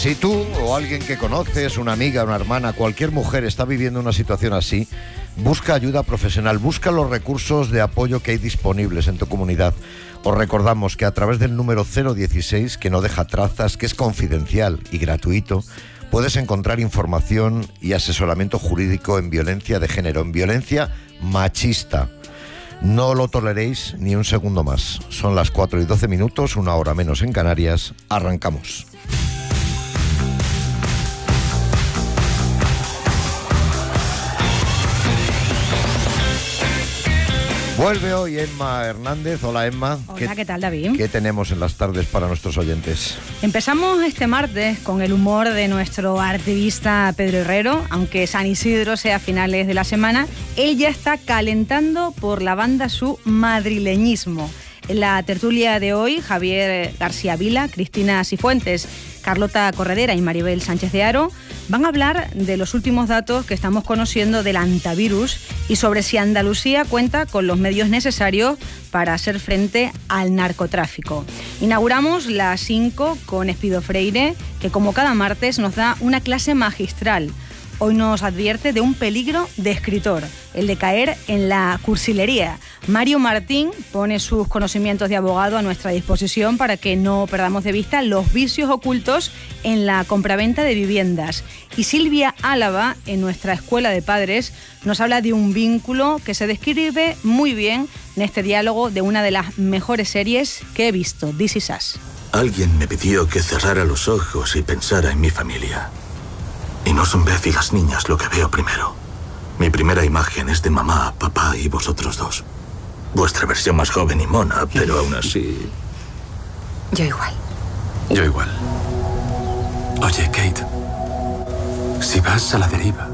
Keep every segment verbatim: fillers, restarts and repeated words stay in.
Si tú o alguien que conoces, una amiga, una hermana, cualquier mujer está viviendo una situación así, busca ayuda profesional, busca los recursos de apoyo que hay disponibles en tu comunidad. Os recordamos que a través del número cero dieciséis, que no deja trazas, que es confidencial y gratuito, puedes encontrar información y asesoramiento jurídico en violencia de género, en violencia machista. No lo toleréis ni un segundo más. Son las cuatro y doce minutos, una hora menos en Canarias. Arrancamos. Vuelve hoy Emma Hernández. Hola, Emma. Hola, ¿Qué, ¿qué tal, David? ¿Qué tenemos en las tardes para nuestros oyentes? Empezamos este martes con el humor de nuestro artista Pedro Herrero. Aunque San Isidro sea a finales de la semana, él ya está calentando por la banda su madrileñismo. En la tertulia de hoy, Javier García Vila, Cristina Cifuentes, Carlota Corredera y Maribel Sánchez de Haro van a hablar de los últimos datos que estamos conociendo del antivirus y sobre si Andalucía cuenta con los medios necesarios para hacer frente al narcotráfico. Inauguramos la cinco con Espido Freire, que como cada martes nos da una clase magistral. Hoy nos advierte de un peligro de escritor, el de caer en la cursilería. Mario Martín pone sus conocimientos de abogado a nuestra disposición para que no perdamos de vista los vicios ocultos en la compraventa de viviendas. Y Silvia Álava, en nuestra escuela de padres, nos habla de un vínculo que se describe muy bien en este diálogo de una de las mejores series que he visto, This Is Us. Alguien me pidió que cerrara los ojos y pensara en mi familia. Y no son Beth y las niñas lo que veo primero. Mi primera imagen es de mamá, papá y vosotros dos. Vuestra versión más joven y mona, pero aún así... Yo igual. Yo igual. Oye, Kate, si vas a la deriva,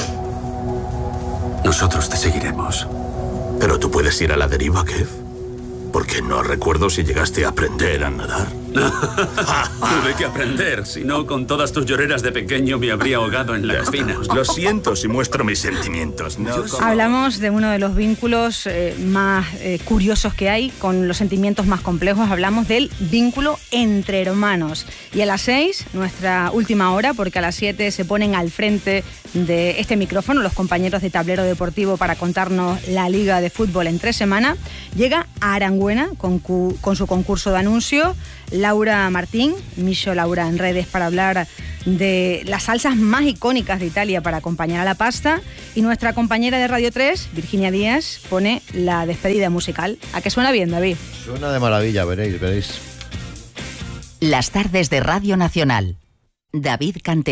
nosotros te seguiremos. Pero tú puedes ir a la deriva, Kev. Porque no recuerdo si llegaste a aprender a nadar. Tuve que aprender, si no, con todas tus lloreras de pequeño me habría ahogado en la cocina. Lo siento si muestro mis sentimientos. No como... Hablamos de uno de los vínculos eh, más eh, curiosos que hay, con los sentimientos más complejos. Hablamos del vínculo entre hermanos. Y a las seis, nuestra última hora, porque a las siete se ponen al frente de este micrófono los compañeros de Tablero Deportivo para contarnos la Liga de Fútbol en tres semanas, llega Arangüena con, cu- con su concurso de anuncios. Laura Martín, Micho Laura en redes, para hablar de las salsas más icónicas de Italia para acompañar a la pasta. Y nuestra compañera de Radio tres, Virginia Díaz, pone la despedida musical. ¿A qué suena bien, David? Suena de maravilla, veréis, veréis. Las tardes de Radio Nacional. David Cantero.